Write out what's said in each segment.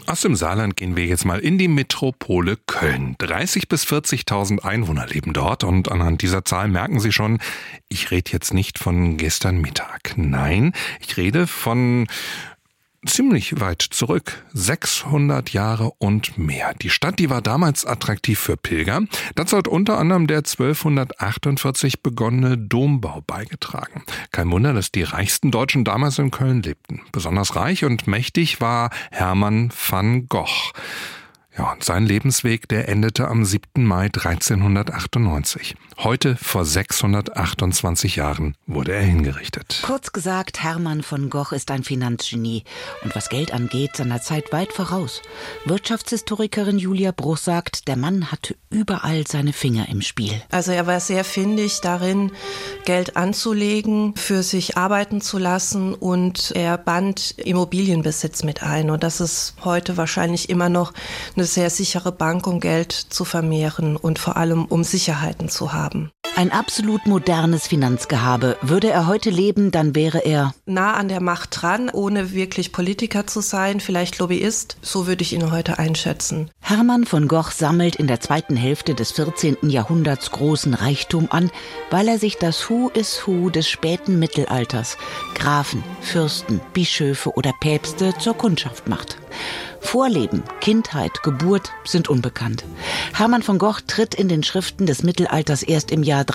Aus dem Saarland gehen wir jetzt mal in die Metropole Köln. 30.000 bis 40.000 Einwohner leben dort und anhand dieser Zahl merken Sie schon, ich rede jetzt nicht von gestern Mittag. Nein, ich rede von ziemlich weit zurück, 600 Jahre und mehr. Die Stadt, die war damals attraktiv für Pilger. Dazu hat unter anderem der 1248 begonnene Dombau beigetragen. Kein Wunder, dass die reichsten Deutschen damals in Köln lebten. Besonders reich und mächtig war Hermann van Gogh. Ja, und sein Lebensweg, der endete am 7. Mai 1398. Heute, vor 628 Jahren, wurde er hingerichtet. Kurz gesagt, Hermann von Gogh ist ein Finanzgenie und was Geld angeht, seiner Zeit weit voraus. Wirtschaftshistorikerin Julia Bruch sagt, der Mann hatte überall seine Finger im Spiel. Also er war sehr findig darin, Geld anzulegen, für sich arbeiten zu lassen, und er band Immobilienbesitz mit ein. Und das ist heute wahrscheinlich immer noch eine sehr sichere Bank, um Geld zu vermehren und vor allem um Sicherheiten zu haben. Ein absolut modernes Finanzgehabe. Würde er heute leben, dann wäre er nah an der Macht dran, ohne wirklich Politiker zu sein, vielleicht Lobbyist. So würde ich ihn heute einschätzen. Hermann von Gogh sammelt in der zweiten Hälfte des 14. Jahrhunderts großen Reichtum an, weil er sich das Who is Who des späten Mittelalters, Grafen, Fürsten, Bischöfe oder Päpste, zur Kundschaft macht. Vorleben, Kindheit, Geburt sind unbekannt. Hermann von Gogh tritt in den Schriften des Mittelalters erst im Jahr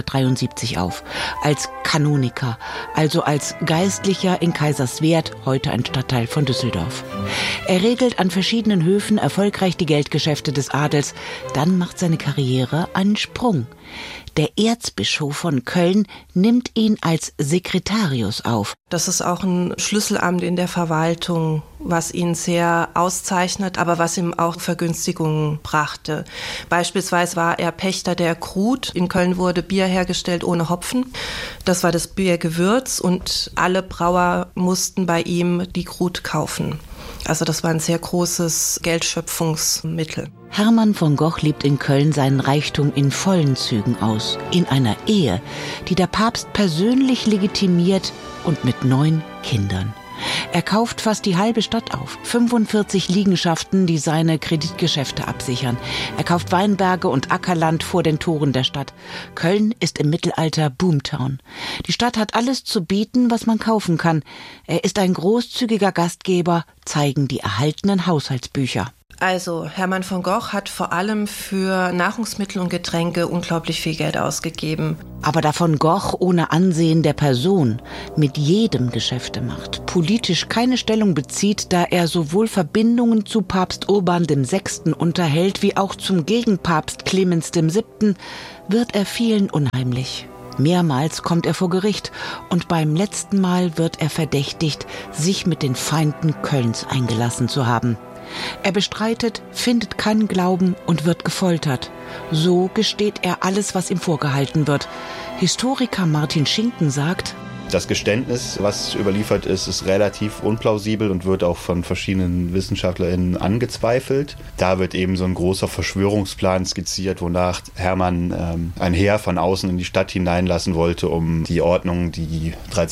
1373 auf. Als Kanoniker, also als Geistlicher in Kaiserswerth, heute ein Stadtteil von Düsseldorf. Er regelt an verschiedenen Höfen erfolgreich die Geldgeschäfte des Adels. Dann macht seine Karriere einen Sprung. Der Erzbischof von Köln nimmt ihn als Sekretarius auf. Das ist auch ein Schlüsselamt in der Verwaltung, was ihn sehr auszeichnet, aber was ihm auch Vergünstigungen brachte. Beispielsweise war er Pächter der Krut. In Köln wurde Bier hergestellt ohne Hopfen. Das war das Biergewürz und alle Brauer mussten bei ihm die Krut kaufen. Also das war ein sehr großes Geldschöpfungsmittel. Hermann von Gogh lebt in Köln seinen Reichtum in vollen Zügen aus. In einer Ehe, die der Papst persönlich legitimiert und mit 9 Kindern. Er kauft fast die halbe Stadt auf. 45 Liegenschaften, die seine Kreditgeschäfte absichern. Er kauft Weinberge und Ackerland vor den Toren der Stadt. Köln ist im Mittelalter Boomtown. Die Stadt hat alles zu bieten, was man kaufen kann. Er ist ein großzügiger Gastgeber, zeigen die erhaltenen Haushaltsbücher. Also Hermann von Gogh hat vor allem für Nahrungsmittel und Getränke unglaublich viel Geld ausgegeben. Aber da von Gogh ohne Ansehen der Person mit jedem Geschäfte macht, politisch keine Stellung bezieht, da er sowohl Verbindungen zu Papst Urban VI. Unterhält, wie auch zum Gegenpapst Clemens VII., wird er vielen unheimlich. Mehrmals kommt er vor Gericht und beim letzten Mal wird er verdächtigt, sich mit den Feinden Kölns eingelassen zu haben. Er bestreitet, findet keinen Glauben und wird gefoltert. So gesteht er alles, was ihm vorgehalten wird. Historiker Martin Schinken sagt: Das Geständnis, was überliefert ist, ist relativ unplausibel und wird auch von verschiedenen WissenschaftlerInnen angezweifelt. Da wird eben so ein großer Verschwörungsplan skizziert, wonach Hermann ein Heer von außen in die Stadt hineinlassen wollte, um die Ordnung, die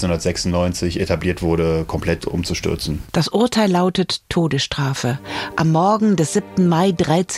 1396 etabliert wurde, komplett umzustürzen. Das Urteil lautet Todesstrafe. Am Morgen des 7. Mai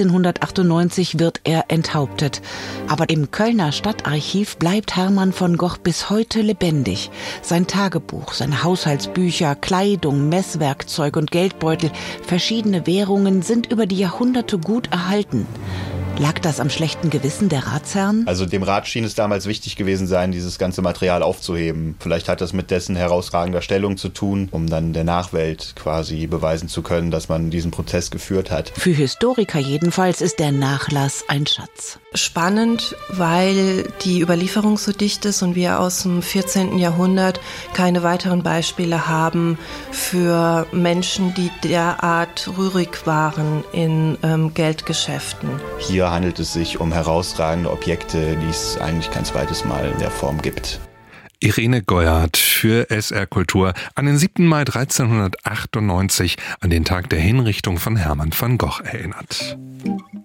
1398 wird er enthauptet. Aber im Kölner Stadtarchiv bleibt Hermann von Gogh bis heute lebendig. Sein Tagebuch, seine Haushaltsbücher, Kleidung, Messwerkzeug und Geldbeutel, verschiedene Währungen sind über die Jahrhunderte gut erhalten. Lag das am schlechten Gewissen der Ratsherren? Also dem Rat schien es damals wichtig gewesen sein, dieses ganze Material aufzuheben. Vielleicht hat das mit dessen herausragender Stellung zu tun, um dann der Nachwelt quasi beweisen zu können, dass man diesen Prozess geführt hat. Für Historiker jedenfalls ist der Nachlass ein Schatz. Spannend, weil die Überlieferung so dicht ist und wir aus dem 14. Jahrhundert keine weiteren Beispiele haben für Menschen, die derart rührig waren in Geldgeschäften. Hier handelt es sich um herausragende Objekte, die es eigentlich kein zweites Mal in der Form gibt. Irene Geuert für SR Kultur an den 7. Mai 1398, an den Tag der Hinrichtung von Hermann van Gogh erinnert.